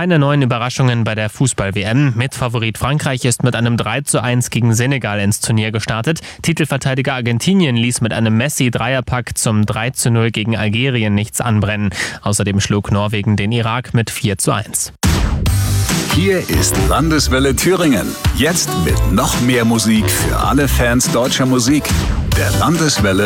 Keine neuen Überraschungen bei der Fußball-WM. Mitfavorit Frankreich ist mit einem 3:1 gegen Senegal ins Turnier gestartet. Titelverteidiger Argentinien ließ mit einem Messi-Dreierpack zum 3:0 gegen Algerien nichts anbrennen. Außerdem schlug Norwegen den Irak mit 4:1. Hier ist Landeswelle Thüringen. Jetzt mit noch mehr Musik für alle Fans deutscher Musik. Der Landeswelle